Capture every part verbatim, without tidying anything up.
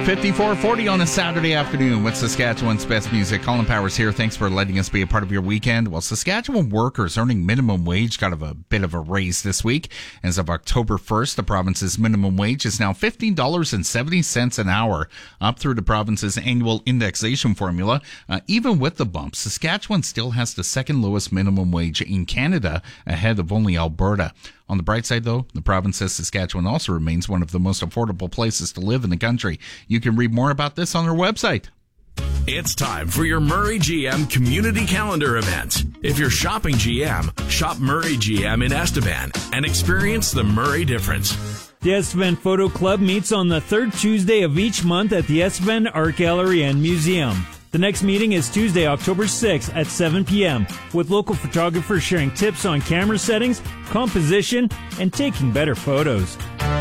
fifty-four forty on a Saturday afternoon with Saskatchewan's best music. Colin Powers here. Thanks for letting us be a part of your weekend. Well, Saskatchewan workers earning minimum wage got a bit of a raise this week. As of October first, the province's minimum wage is now fifteen dollars and seventy cents an hour, up through the province's annual indexation formula. Uh, even with the bump, Saskatchewan still has the second lowest minimum wage in Canada, ahead of only Alberta. On the bright side, though, the province of Saskatchewan also remains one of the most affordable places to live in the country. You can read more about this on our website. It's time for your Murray G M Community Calendar event. If you're shopping G M, shop Murray G M in Estevan and experience the Murray difference. The Estevan Photo Club meets on the third Tuesday of each month at the Estevan Art Gallery and Museum. The next meeting is Tuesday, October sixth at seven p.m. with local photographers sharing tips on camera settings, composition, and taking better photos.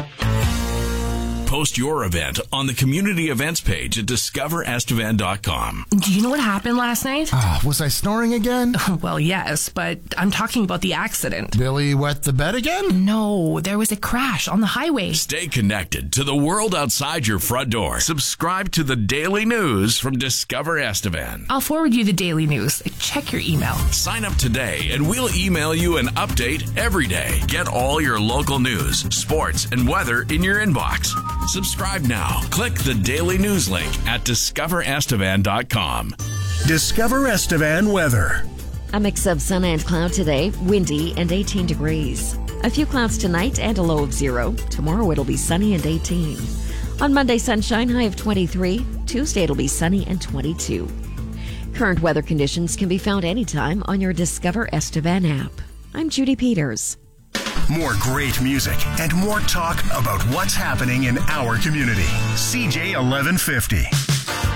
Post your event on the community events page at discover estevan dot com. Do you know what happened last night? Uh, was I snoring again? Well, yes, but I'm talking about the accident. Billy wet the bed again? No, there was a crash on the highway. Stay connected to the world outside your front door. Subscribe to the daily news from Discover Estevan. I'll forward you the daily news. Check your email. Sign up today and we'll email you an update every day. Get all your local news, sports, and weather in your inbox. Subscribe now. Click the daily news link at discover estevan dot com. Discover Estevan weather. A mix of sun and cloud today, windy and eighteen degrees. A few clouds tonight and a low of zero. Tomorrow it'll be sunny and eighteen. On Monday, sunshine, high of twenty-three. Tuesday it'll be sunny and twenty-two. Current weather conditions can be found anytime on your Discover Estevan app. I'm Judy Peters. More great music and more talk about what's happening in our community. C J eleven fifty.